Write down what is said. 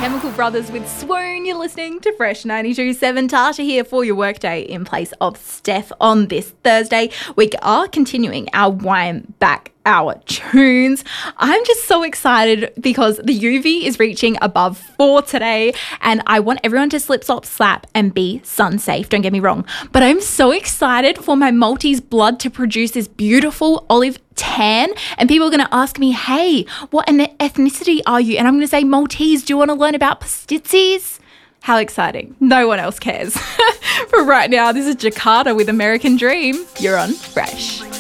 Chemical Brothers with Swoon. You're listening to Fresh 92.7. Tasha here for your workday in place of Steph on this Thursday. We are continuing our Wine Back Hour tunes. I'm just so excited because the UV is reaching above 4 today, and I want everyone to slip, slop, slap and be sun safe. Don't get me wrong, but I'm so excited for my Maltese blood to produce this beautiful olive tan, and people are going to ask me, hey, what ethnicity are you? And I'm going to say Maltese. Do you want to learn about pasticci's? How exciting. No one else cares. For right now, this is Jakarta with American Dream. You're on Fresh.